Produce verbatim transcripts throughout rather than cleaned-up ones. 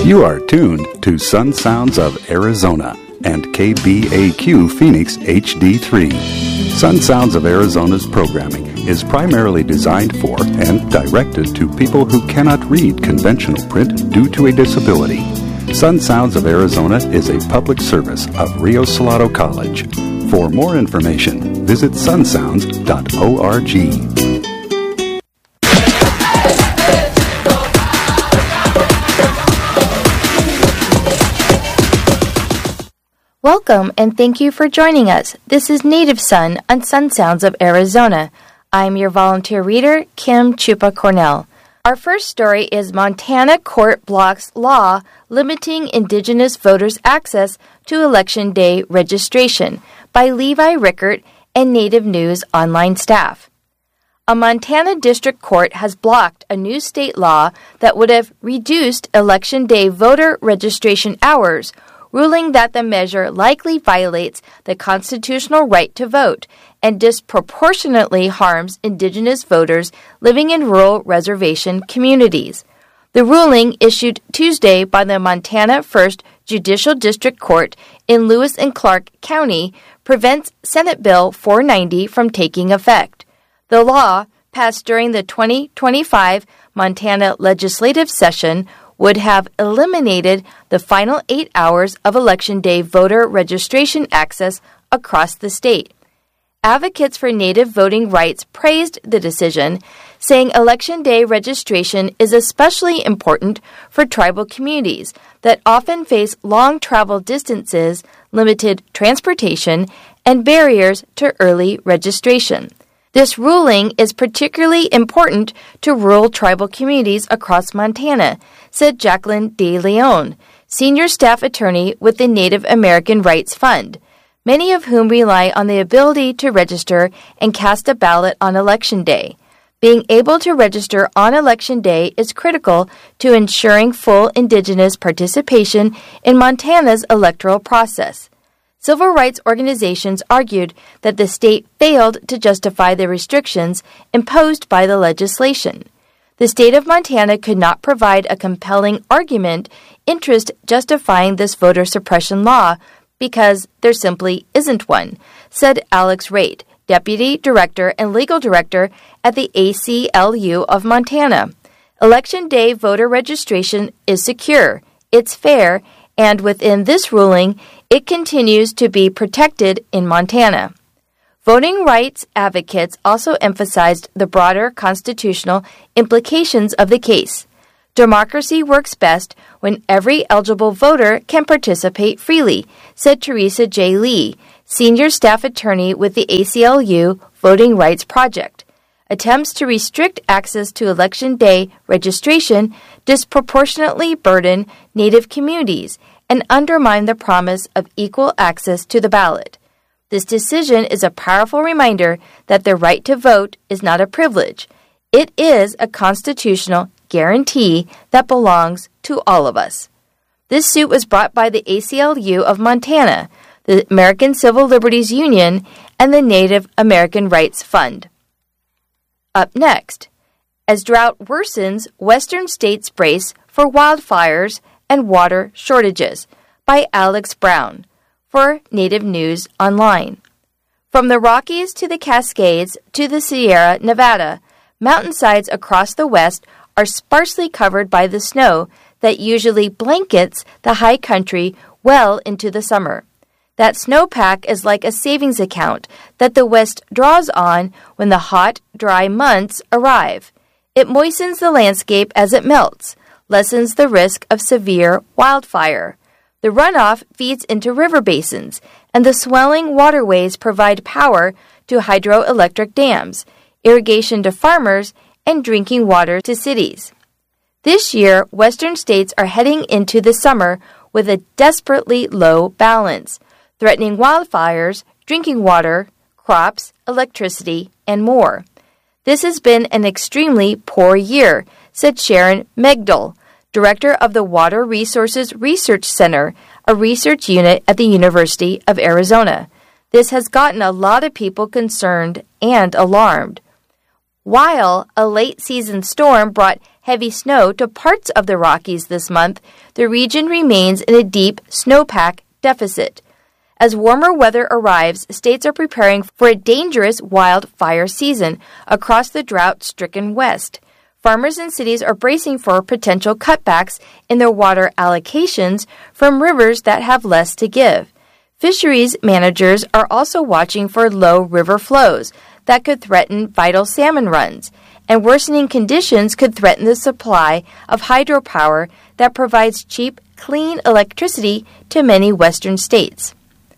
You are tuned to Sun Sounds of Arizona and K B A Q Phoenix H D three. Sun Sounds of Arizona's programming is primarily designed for and directed to people who cannot read conventional print due to a disability. Sun Sounds of Arizona is a public service of Rio Salado College. For more information, visit sun sounds dot org. Welcome and thank you for joining us. This is Native Sun on Sun Sounds of Arizona. I'm your volunteer reader, Kim Chupa Cornell. Our first story is Montana Court Blocks Law Limiting Indigenous Voters' Access to Election Day Registration by Levi Rickert and Native News online staff. A Montana District Court has blocked a new state law that would have reduced Election Day voter registration hours, ruling that the measure likely violates the constitutional right to vote and disproportionately harms Indigenous voters living in rural reservation communities. The ruling, issued Tuesday by the Montana First Judicial District Court in Lewis and Clark County, prevents Senate Bill four ninety from taking effect. The law, passed during the twenty twenty-five Montana legislative session, would have eliminated the final eight hours of Election Day voter registration access across the state. Advocates for Native voting rights praised the decision, saying Election Day registration is especially important for tribal communities that often face long travel distances, limited transportation, and barriers to early registration. This ruling is particularly important to rural tribal communities across Montana, said Jacqueline De Leon, senior staff attorney with the Native American Rights Fund, many of whom rely on the ability to register and cast a ballot on Election Day. Being able to register on Election Day is critical to ensuring full Indigenous participation in Montana's electoral process. Civil rights organizations argued that the state failed to justify the restrictions imposed by the legislation. The state of Montana could not provide a compelling argument interest justifying this voter suppression law because there simply isn't one, said Alex Raitt, Deputy Director and Legal Director at the A C L U of Montana. Election Day voter registration is secure, it's fair, and within this ruling, it continues to be protected in Montana. Voting rights advocates also emphasized the broader constitutional implications of the case. Democracy works best when every eligible voter can participate freely, said Teresa J. Lee, senior staff attorney with the A C L U Voting Rights Project. Attempts to restrict access to Election Day registration disproportionately burden Native communities and undermine the promise of equal access to the ballot. This decision is a powerful reminder that the right to vote is not a privilege. It is a constitutional guarantee that belongs to all of us. This suit was brought by the A C L U of Montana, the American Civil Liberties Union, and the Native American Rights Fund. Up next, as drought worsens, Western states brace for wildfires and water shortages, by Alex Brown, for Native News Online. From the Rockies to the Cascades to the Sierra Nevada, mountainsides across the West are sparsely covered by the snow that usually blankets the high country well into the summer. That snowpack is like a savings account that the West draws on when the hot, dry months arrive. It moistens the landscape as it melts, lessens the risk of severe wildfire. The runoff feeds into river basins, and the swelling waterways provide power to hydroelectric dams, irrigation to farmers, and drinking water to cities. This year, Western states are heading into the summer with a desperately low balance, threatening wildfires, drinking water, crops, electricity, and more. This has been an extremely poor year, said Sharon Megdal, director of the Water Resources Research Center, a research unit at the University of Arizona. This has gotten a lot of people concerned and alarmed. While a late-season storm brought heavy snow to parts of the Rockies this month, the region remains in a deep snowpack deficit. As warmer weather arrives, states are preparing for a dangerous wildfire season across the drought-stricken West. Farmers in cities are bracing for potential cutbacks in their water allocations from rivers that have less to give. Fisheries managers are also watching for low river flows that could threaten vital salmon runs, and worsening conditions could threaten the supply of hydropower that provides cheap, clean electricity to many western states.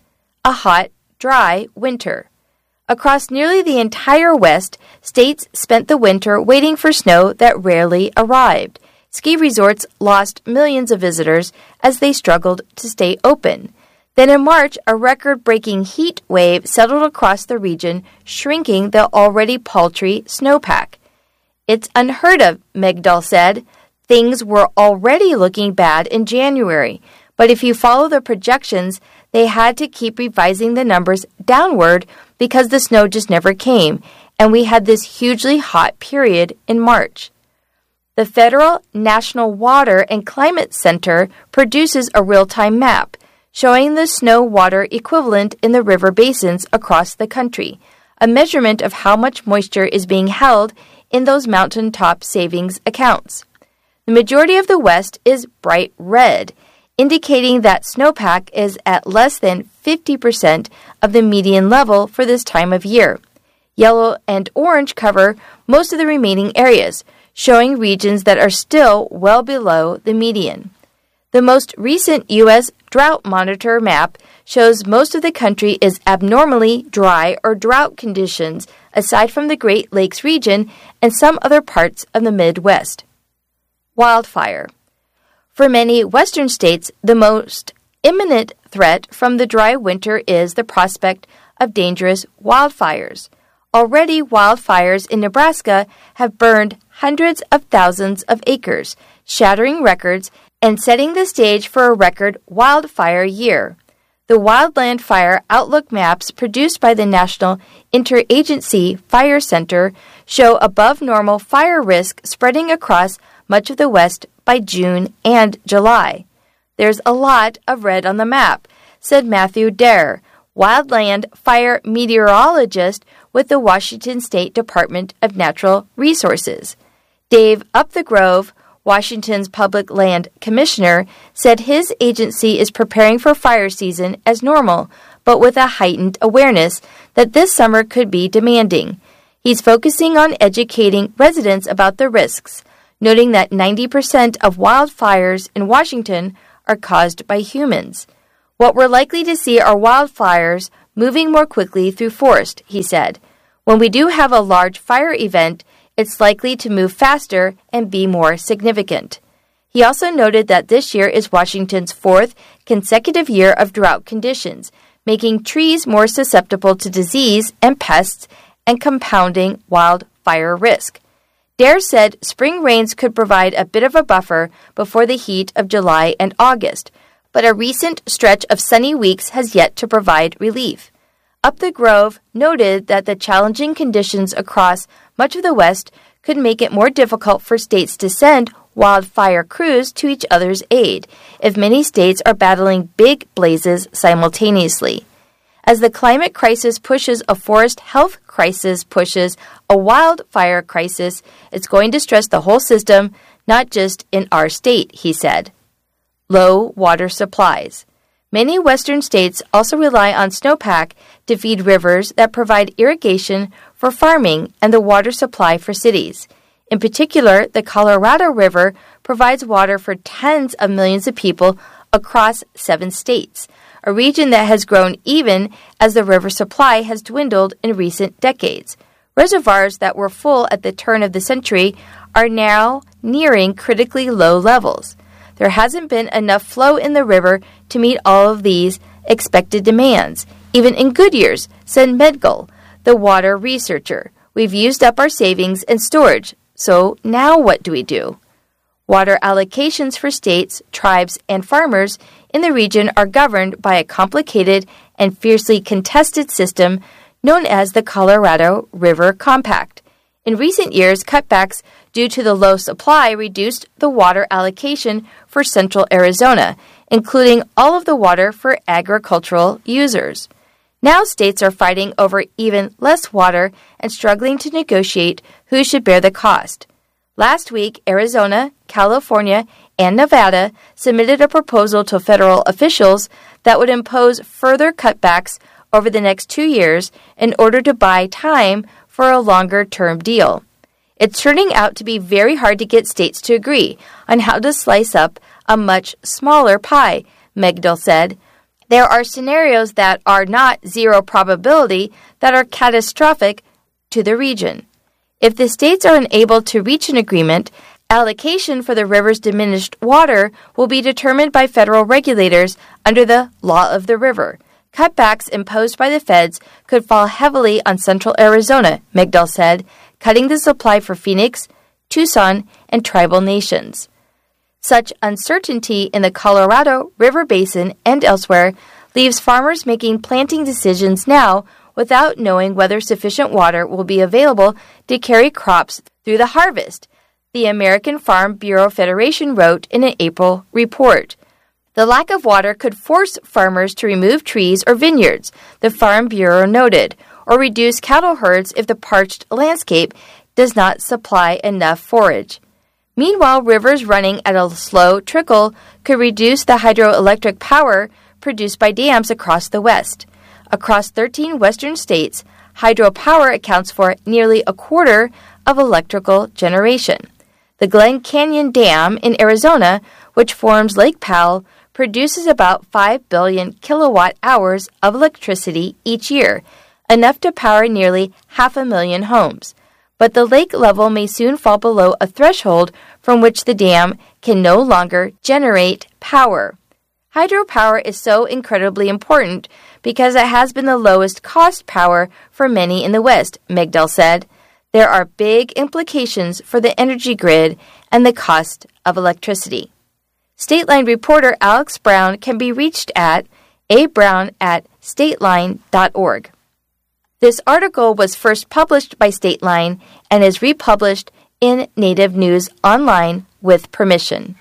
A hot, dry winter. Across nearly the entire West, states spent the winter waiting for snow that rarely arrived. Ski resorts lost millions of visitors as they struggled to stay open. Then in March, a record-breaking heat wave settled across the region, shrinking the already paltry snowpack. "It's unheard of," Megdal said. "Things were already looking bad in January, but if you follow the projections, they had to keep revising the numbers downward because the snow just never came, and we had this hugely hot period in March." The Federal National Water and Climate Center produces a real-time map showing the snow water equivalent in the river basins across the country, a measurement of how much moisture is being held in those mountaintop savings accounts. The majority of the West is bright red, indicating that snowpack is at less than fifty percent of the median level for this time of year. Yellow and orange cover most of the remaining areas, showing regions that are still well below the median. The most recent U S Drought Monitor map shows most of the country is abnormally dry or drought conditions aside from the Great Lakes region and some other parts of the Midwest. Wildfire. For many western states, the most imminent threat from the dry winter is the prospect of dangerous wildfires. Already, wildfires in Nebraska have burned hundreds of thousands of acres, shattering records and setting the stage for a record wildfire year. The Wildland Fire Outlook maps produced by the National Interagency Fire Center show above normal fire risk spreading across much of the West by June and July. "There's a lot of red on the map," said Matthew Dare, wildland fire meteorologist with the Washington State Department of Natural Resources. Dave Upthegrove, Washington's Public Land Commissioner, said his agency is preparing for fire season as normal, but with a heightened awareness that this summer could be demanding. He's focusing on educating residents about the risks, noting that ninety percent of wildfires in Washington are caused by humans. "What we're likely to see are wildfires moving more quickly through forest," he said. "When we do have a large fire event, it's likely to move faster and be more significant." He also noted that this year is Washington's fourth consecutive year of drought conditions, making trees more susceptible to disease and pests and compounding wildfire risk. Dare said spring rains could provide a bit of a buffer before the heat of July and August, but a recent stretch of sunny weeks has yet to provide relief. Upthegrove noted that the challenging conditions across much of the West could make it more difficult for states to send wildfire crews to each other's aid if many states are battling big blazes simultaneously. As the climate crisis pushes a forest health crisis pushes a wildfire crisis, it's going to stress the whole system, not just in our state, he said. Low water supplies. Many western states also rely on snowpack to feed rivers that provide irrigation for farming and the water supply for cities. In particular, the Colorado River provides water for tens of millions of people across seven states, a region that has grown even as the river supply has dwindled in recent decades. Reservoirs that were full at the turn of the century are now nearing critically low levels. There hasn't been enough flow in the river to meet all of these expected demands, even in good years, said Megdal, the water researcher. We've used up our savings and storage, so now what do we do? Water allocations for states, tribes, and farmers in the region are governed by a complicated and fiercely contested system known as the Colorado River Compact. In recent years, cutbacks due to the low supply, reduced the water allocation for central Arizona, including all of the water for agricultural users. Now states are fighting over even less water and struggling to negotiate who should bear the cost. Last week, Arizona, California, and Nevada submitted a proposal to federal officials that would impose further cutbacks over the next two years in order to buy time for a longer-term deal. It's turning out to be very hard to get states to agree on how to slice up a much smaller pie, Megdal said. There are scenarios that are not zero probability that are catastrophic to the region. If the states are unable to reach an agreement, allocation for the river's diminished water will be determined by federal regulators under the law of the river. Cutbacks imposed by the feds could fall heavily on central Arizona, Megdal said, cutting the supply for Phoenix, Tucson, and tribal nations. Such uncertainty in the Colorado River Basin and elsewhere leaves farmers making planting decisions now without knowing whether sufficient water will be available to carry crops through the harvest, the American Farm Bureau Federation wrote in an April report. The lack of water could force farmers to remove trees or vineyards, the Farm Bureau noted, or reduce cattle herds if the parched landscape does not supply enough forage. Meanwhile, rivers running at a slow trickle could reduce the hydroelectric power produced by dams across the West. Across thirteen western states, hydropower accounts for nearly a quarter of electrical generation. The Glen Canyon Dam in Arizona, which forms Lake Powell, produces about five billion kilowatt hours of electricity each year, enough to power nearly half a million homes. But the lake level may soon fall below a threshold from which the dam can no longer generate power. Hydropower is so incredibly important because it has been the lowest cost power for many in the West, Megdal said. There are big implications for the energy grid and the cost of electricity. Stateline reporter Alex Brown can be reached at a brown at stateline dot org. This article was first published by Stateline and is republished in Native News Online with permission.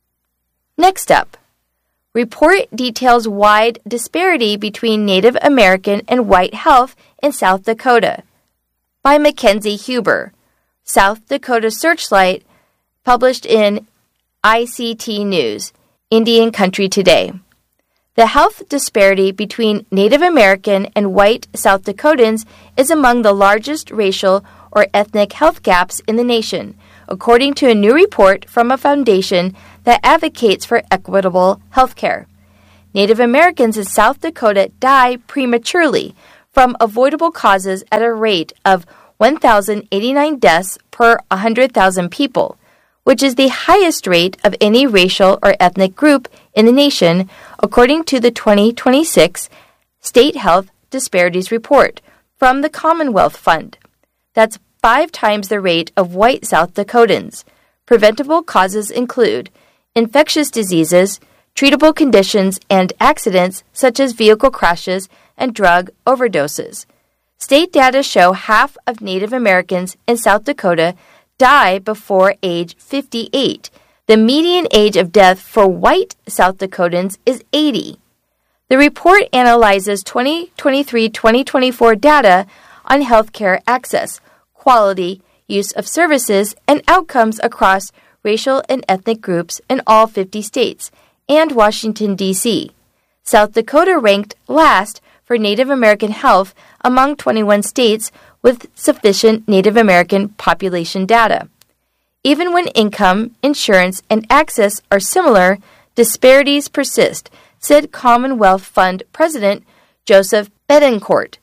Next up, report details wide disparity between Native American and white health in South Dakota. By Mackenzie Huber, South Dakota Searchlight, published in I C T News, Indian Country Today. The health disparity between Native American and white South Dakotans is among the largest racial or ethnic health gaps in the nation, according to a new report from a foundation that advocates for equitable health care. Native Americans in South Dakota die prematurely from avoidable causes at a rate of one thousand eighty-nine deaths per one hundred thousand people, which is the highest rate of any racial or ethnic group in the nation, according to the twenty twenty-six State Health Disparities Report from the Commonwealth Fund. That's five times the rate of white South Dakotans. Preventable causes include infectious diseases, treatable conditions, and accidents such as vehicle crashes and drug overdoses. State data show half of Native Americans in South Dakota die before age fifty-eight. The median age of death for white South Dakotans is eighty. The report analyzes twenty twenty-three to twenty twenty-four data on healthcare access, quality, use of services, and outcomes across racial and ethnic groups in all fifty states and Washington, D C South Dakota ranked last for Native American health among twenty-one states with sufficient Native American population data. Even when income, insurance, and access are similar, disparities persist, said Commonwealth Fund President Joseph Betancourt.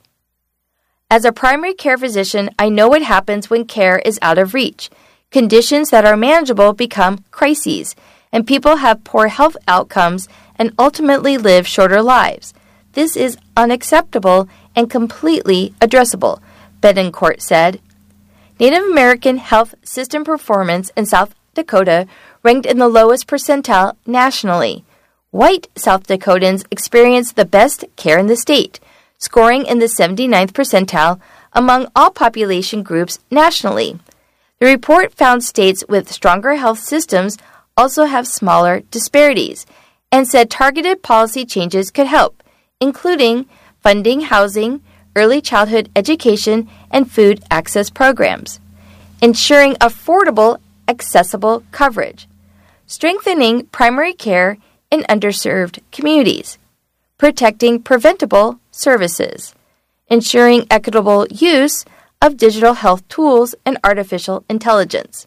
As a primary care physician, I know what happens when care is out of reach. Conditions that are manageable become crises, and people have poor health outcomes and ultimately live shorter lives. This is unacceptable and completely addressable, Betancourt said. Native American health system performance in South Dakota ranked in the lowest percentile nationally. White South Dakotans experienced the best care in the state, scoring in the seventy-ninth percentile among all population groups nationally. The report found states with stronger health systems also have smaller disparities and said targeted policy changes could help, including funding housing, early childhood education, and food access programs, ensuring affordable, accessible coverage, strengthening primary care in underserved communities, protecting preventable services, ensuring equitable use of digital health tools and artificial intelligence.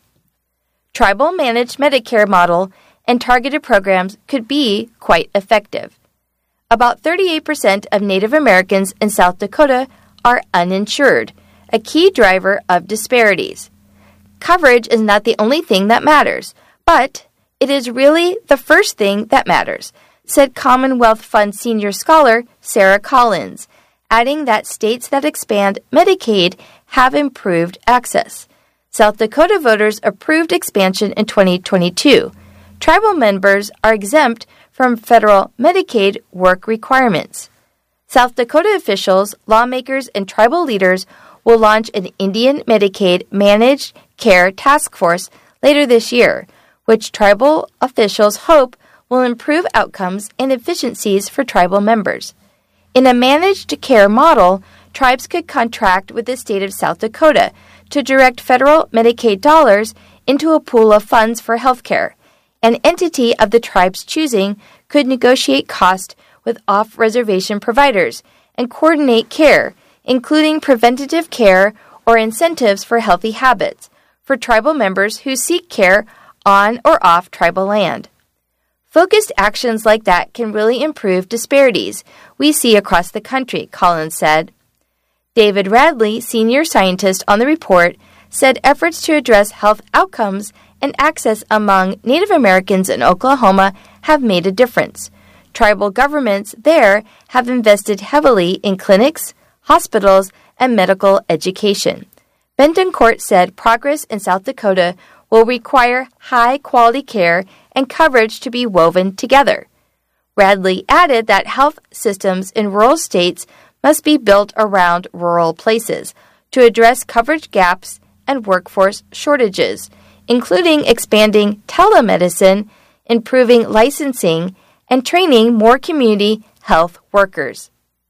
Tribal managed Medicare model and targeted programs could be quite effective. About thirty-eight percent of Native Americans in South Dakota are uninsured, a key driver of disparities. Coverage is not the only thing that matters, but it is really the first thing that matters, said Commonwealth Fund senior scholar Sarah Collins, adding that states that expand Medicaid have improved access. South Dakota voters approved expansion in twenty twenty-two. Tribal members are exempt from federal Medicaid work requirements. South Dakota officials, lawmakers, and tribal leaders will launch an Indian Medicaid Managed Care Task Force later this year, which tribal officials hope will improve outcomes and efficiencies for tribal members. In a managed care model, tribes could contract with the state of South Dakota to direct federal Medicaid dollars into a pool of funds for health care. An entity of the tribe's choosing could negotiate cost with off-reservation providers and coordinate care, including preventative care or incentives for healthy habits, for tribal members who seek care on or off tribal land. Focused actions like that can really improve disparities we see across the country, Collins said. David Radley, senior scientist on the report, said efforts to address health outcomes and access among Native Americans in Oklahoma have made a difference. Tribal governments there have invested heavily in clinics, hospitals, and medical education. Benton Court said progress in South Dakota will require high-quality care and coverage to be woven together. Radley added that health systems in rural states must be built around rural places to address coverage gaps and workforce shortages, including expanding telemedicine, improving licensing, and training more community health workers.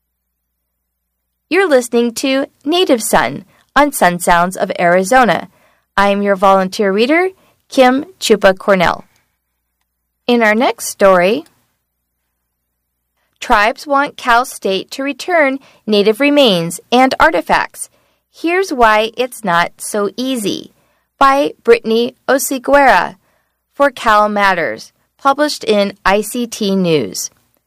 You're listening to Native Son on Sun Sounds of Arizona. I'm your volunteer reader, Kim Chupa Cornell. In our next story, tribes want Cal State to return native remains and artifacts. Here's why it's not so easy. By Brittany Osiguera for Cal Matters, published in I C T News.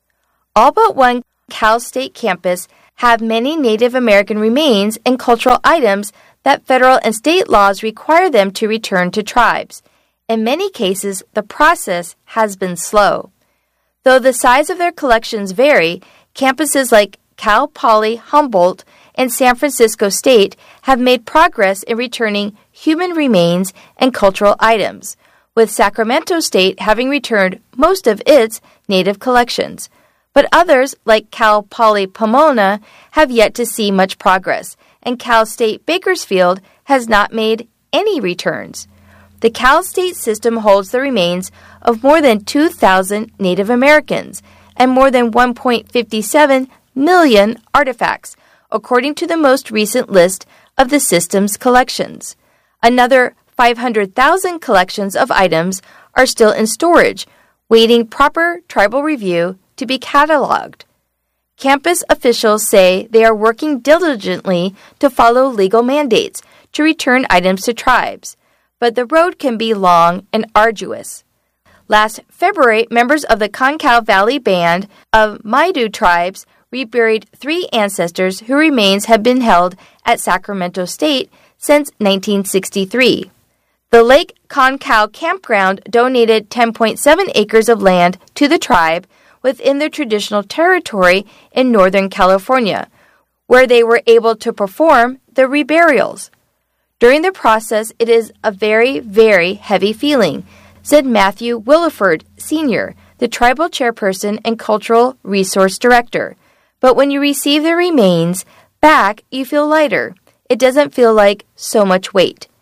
All but one Cal State campus have many Native American remains and cultural items that federal and state laws require them to return to tribes. In many cases, the process has been slow. Though the size of their collections vary, campuses like Cal Poly Humboldt and San Francisco State have made progress in returning human remains and cultural items, with Sacramento State having returned most of its native collections. But others, like Cal Poly Pomona, have yet to see much progress, and Cal State Bakersfield has not made any returns. The Cal State system holds the remains of more than two thousand Native Americans and more than one point five seven million artifacts, according to the most recent list of the system's collections. Another five hundred thousand collections of items are still in storage, waiting proper tribal review to be cataloged. Campus officials say they are working diligently to follow legal mandates to return items to tribes, but the road can be long and arduous. Last February, members of the Concow Valley Band of Maidu tribes reburied three ancestors whose remains have been held at Sacramento State since nineteen sixty-three. The Lake Concow Campground donated ten point seven acres of land to the tribe within their traditional territory in Northern California, where they were able to perform the reburials. During the process, it is a very, very heavy feeling, said Matthew Williford, Senior, the tribal chairperson and cultural resource director. But when you receive the remains back, you feel lighter. It doesn't feel like so much weight.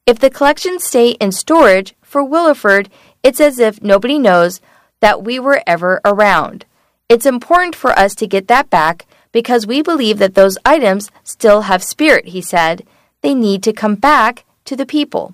If the collections stay in storage, for Williford, it's as if nobody knows that we were ever around. It's important for us to get that back because we believe that those items still have spirit, he said. They need to come back to the people.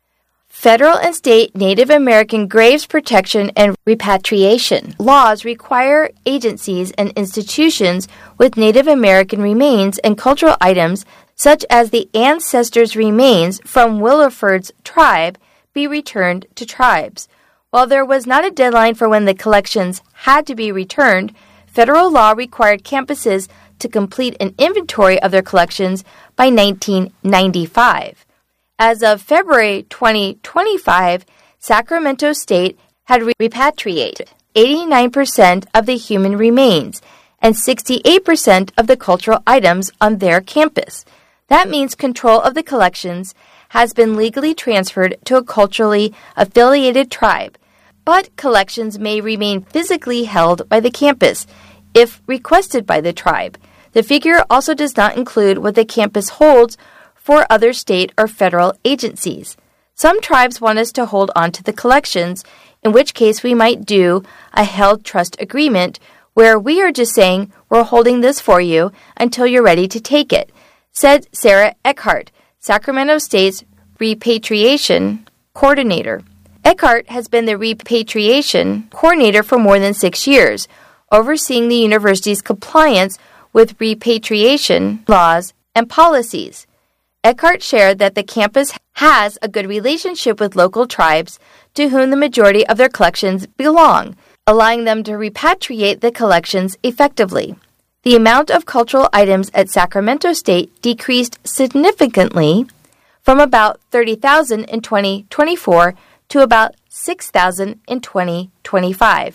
Federal and state Native American graves protection and repatriation laws require agencies and institutions with Native American remains and cultural items, such as the ancestors' remains from Williford's tribe, be returned to tribes. While there was not a deadline for when the collections had to be returned, federal law required campuses to complete an inventory of their collections by nineteen ninety-five. As of February twenty twenty-five, Sacramento State had repatriated eighty-nine percent of the human remains and sixty-eight percent of the cultural items on their campus. That means control of the collections has been legally transferred to a culturally affiliated tribe, but collections may remain physically held by the campus if requested by the tribe. The figure also does not include what the campus holds for other state or federal agencies. Some tribes want us to hold on to the collections, in which case we might do a held trust agreement where we are just saying we're holding this for you until you're ready to take it, said Sarah Eckhart, Sacramento State's repatriation coordinator. Eckhart has been the repatriation coordinator for more than six years, overseeing the university's compliance with repatriation laws and policies. Eckhart shared that the campus has a good relationship with local tribes to whom the majority of their collections belong, allowing them to repatriate the collections effectively. The amount of cultural items at Sacramento State decreased significantly from about thirty thousand in twenty twenty-four to about six thousand in twenty twenty-five.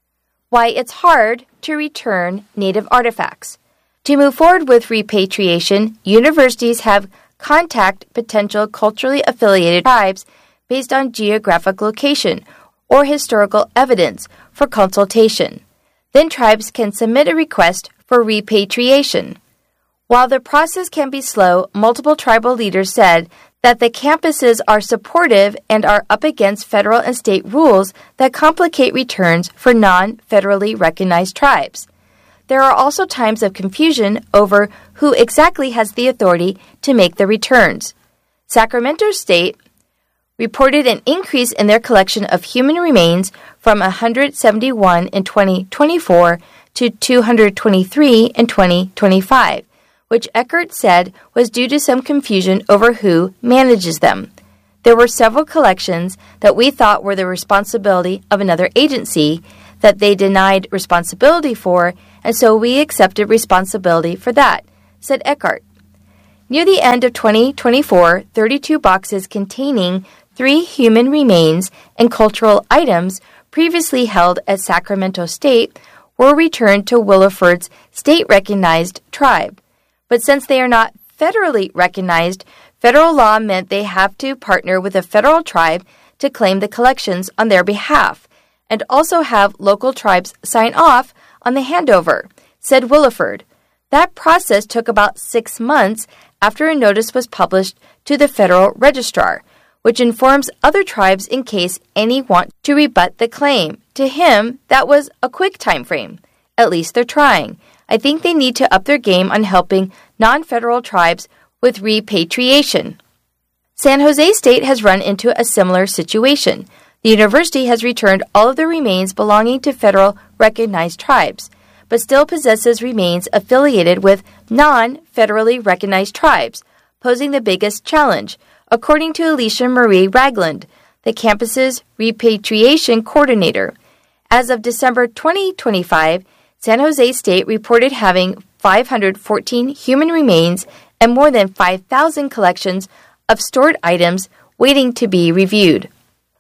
Why it's hard to return Native artifacts. To move forward with repatriation, universities have contact potential culturally affiliated tribes based on geographic location or historical evidence for consultation. Then tribes can submit a request for repatriation. While the process can be slow, multiple tribal leaders said that the campuses are supportive and are up against federal and state rules that complicate returns for non-federally recognized tribes. There are also times of confusion over who exactly has the authority to make the returns. Sacramento State reported an increase in their collection of human remains from one hundred seventy-one in twenty twenty-four to two hundred twenty-three in twenty twenty-five, which Eckhart said was due to some confusion over who manages them. There were several collections that we thought were the responsibility of another agency that they denied responsibility for, and so we accepted responsibility for that, said Eckhart. Near the end of twenty twenty-four, thirty-two boxes containing three human remains and cultural items previously held at Sacramento State were returned to Williford's state-recognized tribe. But since they are not federally recognized, federal law meant they have to partner with a federal tribe to claim the collections on their behalf, and also have local tribes sign off on the handover, said Williford. That process took about six months after a notice was published to the federal registrar, which informs other tribes in case any want to rebut the claim. To him, that was a quick time frame. At least they're trying. I think they need to up their game on helping non-federal tribes with repatriation. San Jose State has run into a similar situation. The university has returned all of the remains belonging to federal recognized tribes, but still possesses remains affiliated with non-federally recognized tribes, posing the biggest challenge, according to Alicia Marie Ragland, the campus's repatriation coordinator. As of December twenty twenty-five, San Jose State reported having five hundred fourteen human remains and more than five thousand collections of stored items waiting to be reviewed.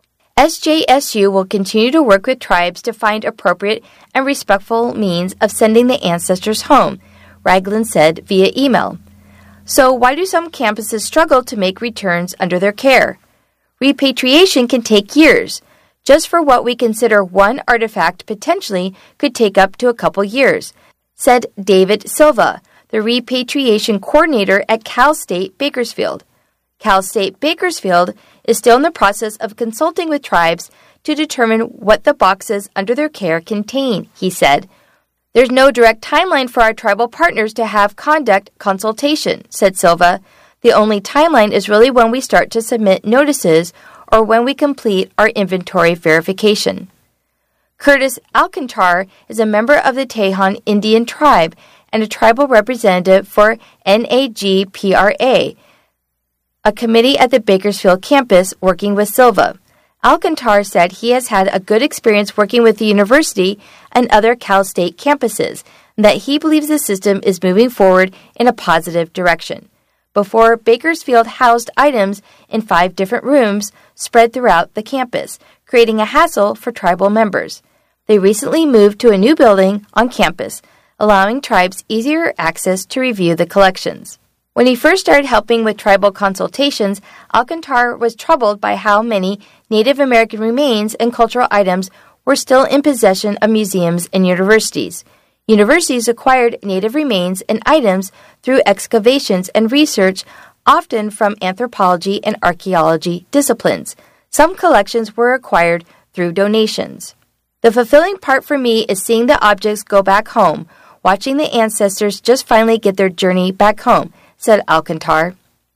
S J S U will continue to work with tribes to find appropriate and respectful means of sending the ancestors home, Ragland said via email. So why do some campuses struggle to make returns under their care? Repatriation can take years. Just for what we consider one artifact potentially could take up to a couple years, said David Silva, the repatriation coordinator at Cal State Bakersfield. Cal State Bakersfield is still in the process of consulting with tribes to determine what the boxes under their care contain, he said. There's no direct timeline for our tribal partners to have conduct consultation, said Silva. The only timeline is really when we start to submit notices or when we complete our inventory verification. Curtis Alcantar is a member of the Tejon Indian tribe and a tribal representative for N A G P R A, a committee at the Bakersfield campus working with Silva. Alcantar said he has had a good experience working with the university and other Cal State campuses, and that he believes the system is moving forward in a positive direction. Before, Bakersfield housed items in five different rooms spread throughout the campus, creating a hassle for tribal members. They recently moved to a new building on campus, allowing tribes easier access to review the collections. When he first started helping with tribal consultations, Alcantar was troubled by how many Native American remains and cultural items were still in possession of museums and universities. Universities acquired Native remains and items through excavations and research, often from anthropology and archaeology disciplines. Some collections were acquired through donations. The fulfilling part for me is seeing the objects go back home, watching the ancestors just finally get their journey back home, said Alcantar.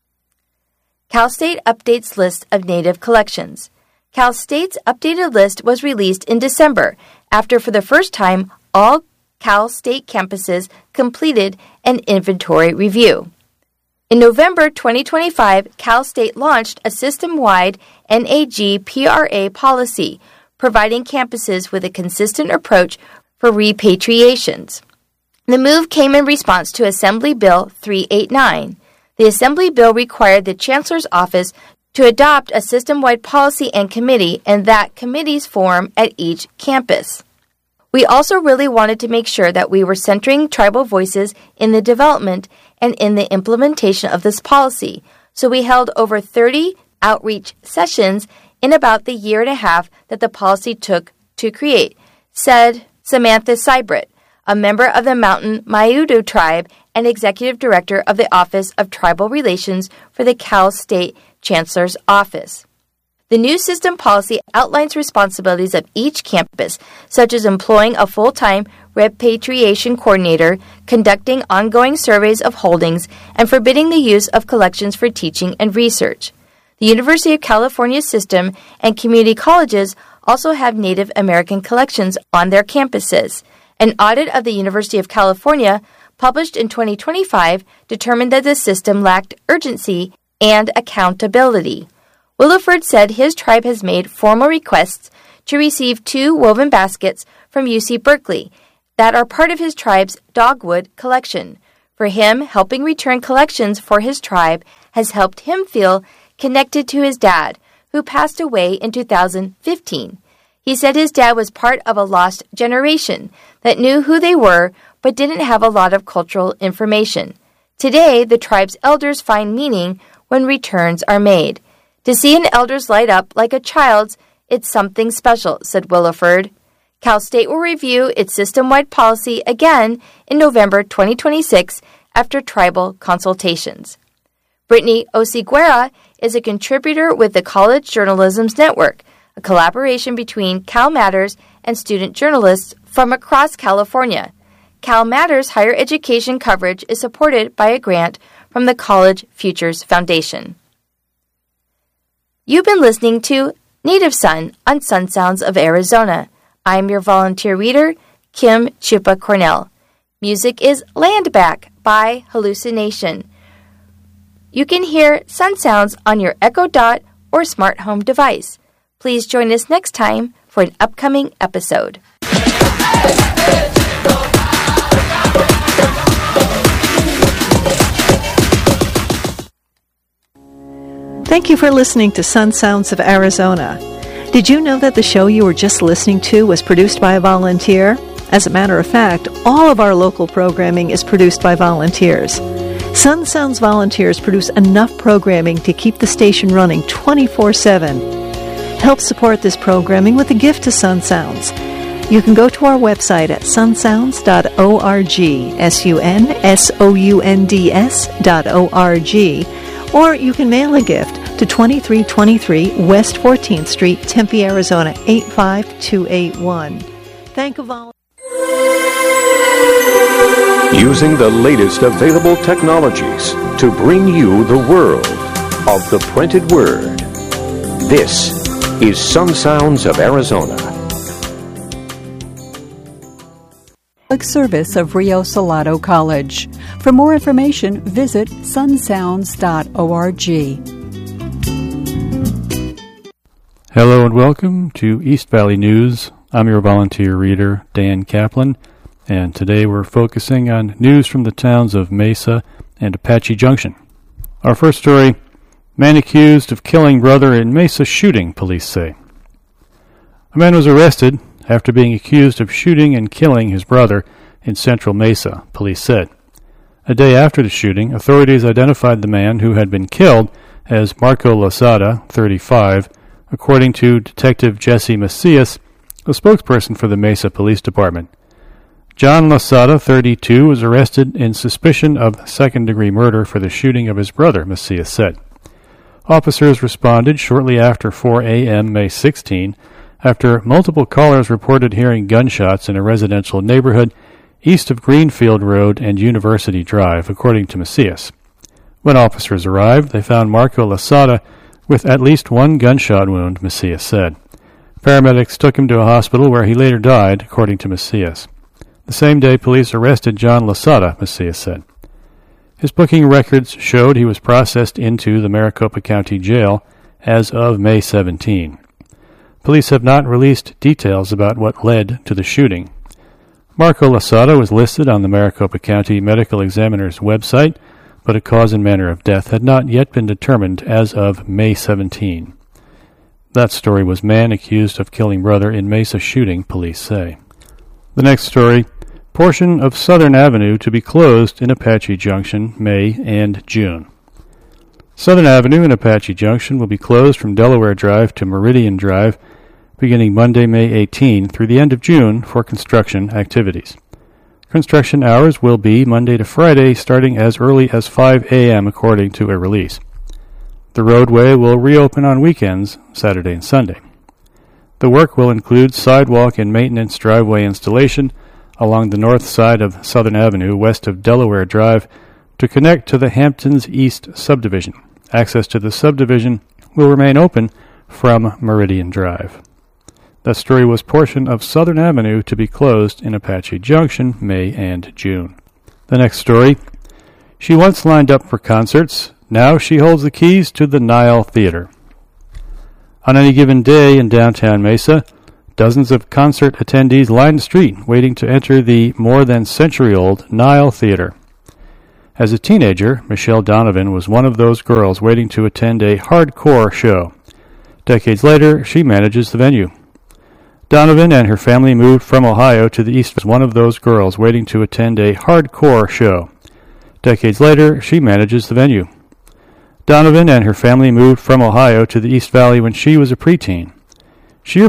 Cal State updates list of Native collections. Cal State's updated list was released in December after, for the first time, all Cal State campuses completed an inventory review. In November twenty twenty-five, Cal State launched a system-wide N A G P R A policy, providing campuses with a consistent approach for repatriations. The move came in response to Assembly Bill three eighty-nine. The Assembly Bill required the Chancellor's Office to adopt a system-wide policy and committee, and that committees form at each campus. We also really wanted to make sure that we were centering tribal voices in the development and in the implementation of this policy, so we held over thirty outreach sessions in about the year and a half that the policy took to create, said Samantha Seibert, a member of the Mountain Maiudu tribe and executive director of the Office of Tribal Relations for the Cal State Chancellor's Office. The new system policy outlines responsibilities of each campus, such as employing a full-time repatriation coordinator, conducting ongoing surveys of holdings, and forbidding the use of collections for teaching and research. The University of California system and community colleges also have Native American collections on their campuses. An audit of the University of California, published in twenty twenty-five, determined that the system lacked urgency and accountability. Williford said his tribe has made formal requests to receive two woven baskets from U C Berkeley that are part of his tribe's dogwood collection. For him, helping return collections for his tribe has helped him feel connected to his dad, who passed away in two thousand fifteen. He said his dad was part of a lost generation that knew who they were but didn't have a lot of cultural information. Today, the tribe's elders find meaning when returns are made. To see an elder's light up like a child's, it's something special, said Williford. Cal State will review its system-wide policy again in November twenty twenty-six after tribal consultations. Brittany Osiguera is a contributor with the College Journalism's Network, a collaboration between Cal Matters and student journalists from across California. Cal Matters higher education coverage is supported by a grant from the College Futures Foundation. You've been listening to Native Son on Sun Sounds of Arizona. I'm your volunteer reader, Kim Chupa Cornell. Music is Land Back by Hallucination. You can hear Sun Sounds on your Echo Dot or smart home device. Please join us next time for an upcoming episode. Thank you for listening to Sun Sounds of Arizona. Did you know that the show you were just listening to was produced by a volunteer? As a matter of fact, all of our local programming is produced by volunteers. Sun Sounds volunteers produce enough programming to keep the station running twenty-four seven. Help support this programming with a gift to Sun Sounds. You can go to our website at sun sounds dot org, S U N S O U N D S dot O R G, Or you can mail a gift to twenty-three twenty-three West fourteenth Street, Tempe, Arizona, eight five two eight one. Thank you, volunteers. Using the latest available technologies to bring you the world of the printed word. This is Sun Sounds of Arizona. Public service of Rio Salado College. For more information, visit sun sounds dot org. Hello and welcome to East Valley News. I'm your volunteer reader, Dan Kaplan, and today we're focusing on news from the towns of Mesa and Apache Junction. Our first story, man accused of killing brother in Mesa shooting, police say. A man was arrested after being accused of shooting and killing his brother in Central Mesa, police said. A day after the shooting, authorities identified the man who had been killed as Marco Losada, thirty-five, according to Detective Jesse Macias, a spokesperson for the Mesa Police Department. John Losada, thirty-two, was arrested in suspicion of second-degree murder for the shooting of his brother, Macias said. Officers responded shortly after four a.m. May sixteenth, after multiple callers reported hearing gunshots in a residential neighborhood east of Greenfield Road and University Drive, according to Macias. When officers arrived, they found Marco Losada with at least one gunshot wound, Macias said. Paramedics took him to a hospital where he later died, according to Macias. The same day, police arrested John Losada, Macias said. His booking records showed he was processed into the Maricopa County Jail as of May seventeenth. Police have not released details about what led to the shooting. Marco Losada was listed on the Maricopa County Medical Examiner's website, but a cause and manner of death had not yet been determined as of May seventeenth. That story was man accused of killing brother in Mesa shooting, police say. The next story, portion of Southern Avenue to be closed in Apache Junction, May and June. Southern Avenue in Apache Junction will be closed from Delaware Drive to Meridian Drive beginning Monday, May eighteenth through the end of June for construction activities. Construction hours will be Monday to Friday starting as early as five a.m. according to a release. The roadway will reopen on weekends, Saturday and Sunday. The work will include sidewalk and maintenance driveway installation along the north side of Southern Avenue west of Delaware Drive to connect to the Hamptons East subdivision. Access to the subdivision will remain open from Meridian Drive. That story was portion of Southern Avenue to be closed in Apache Junction, May and June. The next story, she once lined up for concerts. Now she holds the keys to the Nile Theater. On any given day in downtown Mesa, dozens of concert attendees line the street waiting to enter the more than century-old Nile Theater. As a teenager, Michelle Donovan was one of those girls waiting to attend a hardcore show. Decades later, she manages the venue. Donovan and her family moved from Ohio to the East as one of those girls waiting to attend a hardcore show. Decades later, she manages the venue. Donovan and her family moved from Ohio to the East Valley when she was a preteen.